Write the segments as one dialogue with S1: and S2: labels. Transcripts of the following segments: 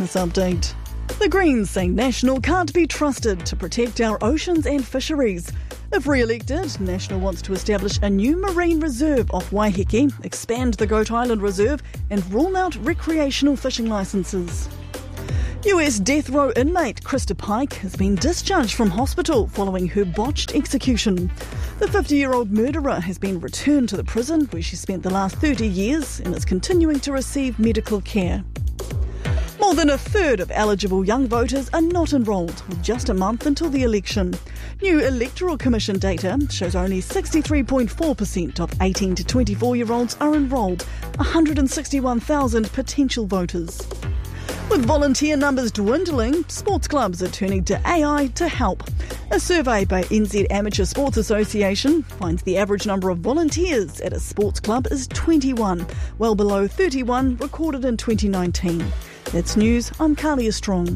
S1: business update. The Greens say National can't be trusted to protect our oceans and fisheries. If re-elected, National wants to establish a new marine reserve off Waiheke, expand the Goat Island Reserve and rule out recreational fishing licences. US death row inmate Krista Pike has been discharged from hospital following her botched execution. The 50-year-old murderer has been returned to the prison where she spent the last 30 years and is continuing to receive medical care. More than a third of eligible young voters are not enrolled, with just a month until the election. New Electoral Commission data shows only 63.4% of 18 to 24-year-olds are enrolled, 161,000 potential voters. With volunteer numbers dwindling, sports clubs are turning to AI to help. A survey by NZ Amateur Sports Association finds the average number of volunteers at a sports club is 21, well below 31 recorded in 2019. That's news, I'm Kalia Strong.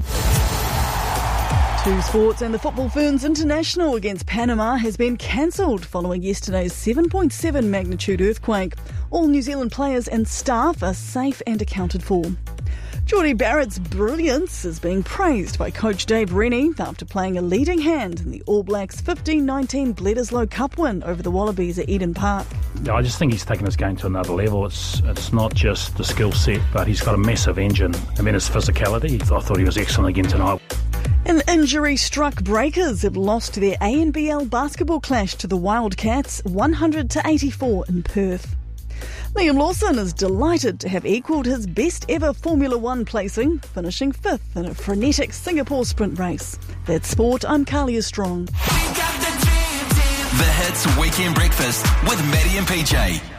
S1: To sports, and the Football Ferns International against Panama has been cancelled following yesterday's 7.7 magnitude earthquake. All New Zealand players and staff are safe and accounted for. Jordie Barrett's brilliance is being praised by coach Dave Rennie after playing a leading hand in the All Blacks 15-19 Bledisloe Cup win over the Wallabies at Eden Park.
S2: Yeah, I just think he's taken his game to another level. It's not just the skill set, but he's got a massive engine. And then his physicality, I thought he was excellent again tonight.
S1: An injury-struck Breakers have lost their ANBL basketball clash to the Wildcats 100-84 in Perth. Liam Lawson is delighted to have equalled his best-ever Formula One placing, finishing 5th in a frenetic Singapore sprint race. That's sport, I'm Kalia Strong.
S3: The Hits Weekend Breakfast with Maddie and PJ.